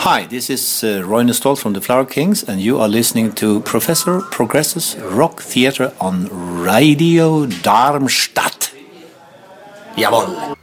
Hi, this is Roine Stoll from the Flower Kings, and you are listening to Professor Progresses Rock Theatre on Radio Darmstadt. Jawohl!